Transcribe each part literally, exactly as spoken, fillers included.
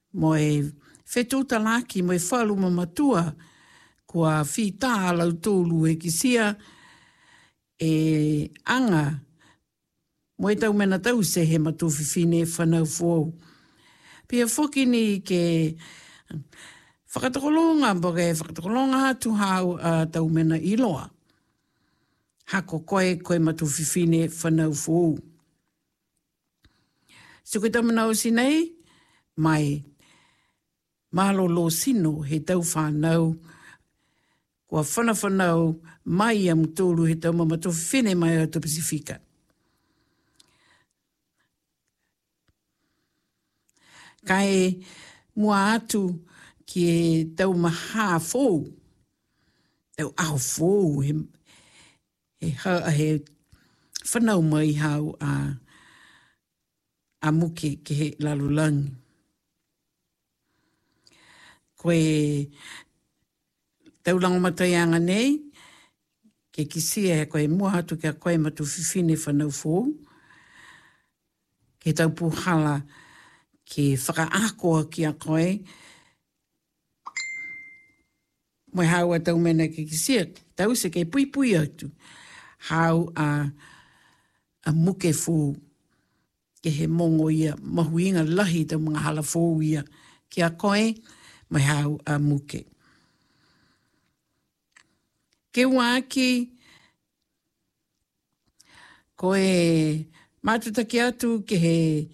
mo e whetūta laki mo e whalu ma matua kua whita alau tōlu e kisia e anga mo e tau mena tau se he matu whiwhine whanau fōu. Pia whoki ni ke whakatakolonga mo ke whakatakolonga hatu hau a tau mena iloa. Hako koe koe matu whiwhine whanau fōu. So koe tamanau sinei, mai malo lo sino he tau whanau, kua whana whanau mai am tōru he tau mamatu whiwhine mai o te Pasifika. Kai mua atu ki e tau maha fōu, tau aho fōu, he, he, he whanau mai hau a a muke ke he lalulangi. Koe taulango mataianga nei, ke kisia he koe mua hatu ke a koe matu whiwhine whanau fōu, ke tau puhala ke whakaakoa ki a koe, moi hau a tau mena ke kisia, tau se ke pui pui atu, hau a, a muke fōu, ke he mongo ia, mahuinga lahi tau mga hala fōu ia, ki a koe, mai hau a muke. Ke waki, koe mātutaki atu ke he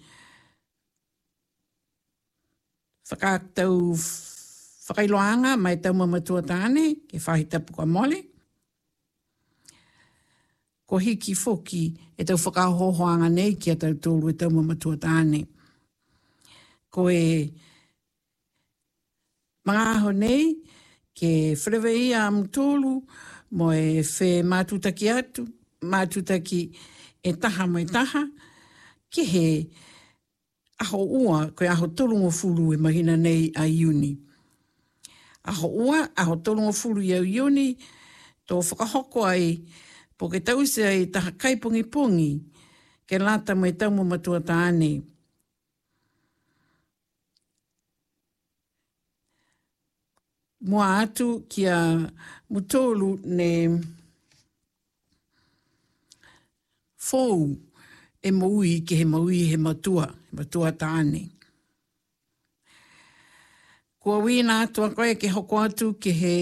whakatau whakailoanga mai tau mamatua tāne, ke whahitapu ka mole. Ko hiki foki e tau whakahohoanga nei ki a tau tōru e tau mamatua tāne. Ko e mga aho nei, ke wherewei a mtōru, mo e whe mātutaki atu, mātutaki e taha mai taha, ki he aho ua, koe aho tolungo furu e mahina nei a iuni. Aho ua, aho tolungo furu i au iuni, tō whakahoko ai, po ke tause ai taha kaipongi pongi, ke lata mai tau mo matua tāne. Mua atu ki a mutolu ne fōu e maui ke he maui he matua, he matua tāne. Kua wina atua koe ke hoko atu ke he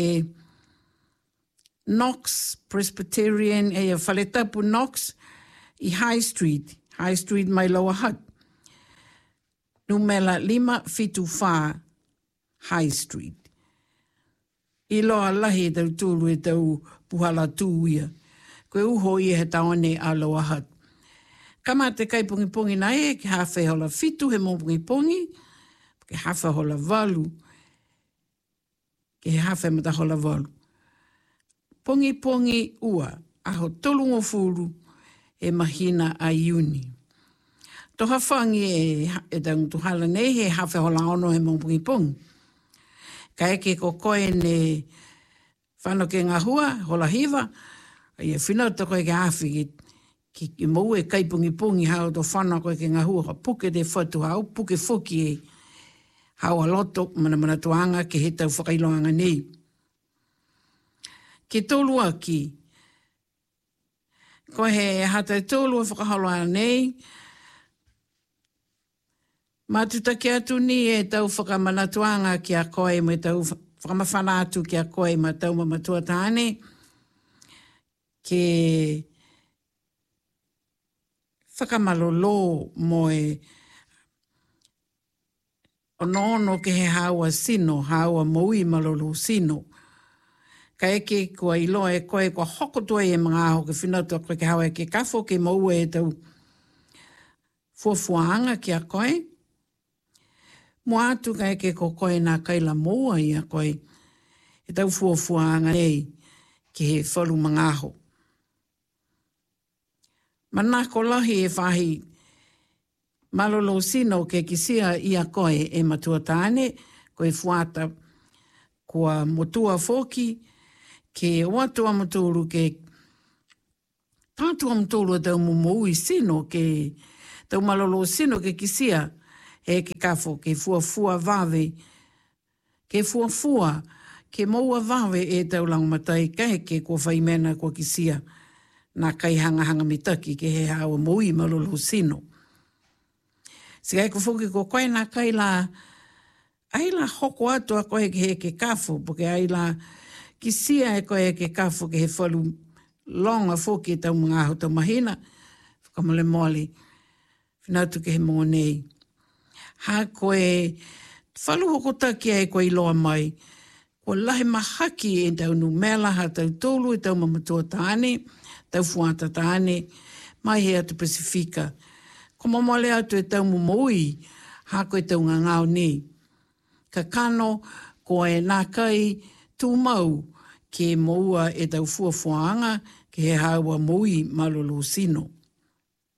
Knox Presbyterian, e a whaletapu Knox i High Street, High Street mai Lower Hutt. Numela lima fitu wha High Street. I loa lahi tau tūru e tau puhala tūia. Koe uho i he taone a Lower Hutt. Kama te kai pungi pungi na e, ke hawhi hola fitu he mō pungi pungi, ke hawhi hola walu, ke he hawhi mata hola walu. Pongi pongi ua, aho tolungo furu e mahina a iuni. Toha whangi e, e tau tuhala nei he hawhi hola ono he mō pungi pungi. Ka eke ko koe ne whano ke ngā hua, hola hiva, ia whinau to koe ke hawhi ki, ki, ki mau e kai pungi pungi hao to whano koe ke ngā hua, ka puke te whatu hao, puke whoki e hao a loto, mana mana tuanga ke he tau whakailoanga nei. Ke tōlu aki, ko he hata tōlu a whakahaloa nei, mātutaki atu ni e tau whakamanatuanga ki a koe, me tau whakamawhana atu ki a koe ma tau mamatua tāne, ke whakamalolo mo e ono ke he haua sino, haua maui malolo sino. Ka eke kua iloa e koe kua hokotua e mga aho ke whinautua koe ke hawa e ke kafo ke maua e tau fuafuanga ki a koe. Mua atu ka eke ko koe nā kaila moa i a koe e tau fuafuanga nei ki he whalu mga aho. Mana ko lahi e whahi malolo sino ke kisia i a koe e matua tāne, koe fuata kua motua foki, ke watua motoro ke tātua motoro tau mumou i sino, ke tau malolo sino ke kisia e ke kafo, ke fua fua vave, ke fua fua, ke maua vave e tau langmatai, kai ke ko whaimena ko kisia, nā kai hanga hanga mitaki, ke he hawa mui malolo sino. Sikai ko whuki ko koe nā kai la, ai la hoko atu a koe ke he ke kafo, porque ai la kisia e koe ke kafo ke he whalu longa whuki tau mga aho tau mahina, whakamale mole, whinautu ke he mō nei. Ha koe, whalu hoko taki e koe iloa mai, ko lahe mahaki e tau nu mela ha tau tolu e tau mamatua tāne, tau fuata tāne, mai he atu Pasifika. Ko mamale atu e tau mumoi, ha koe tau ngā ngāo nei. Ka kano, ko e nā kai tū mau, ke moua e tau fuafuanga, ke he haua mui malolo sino.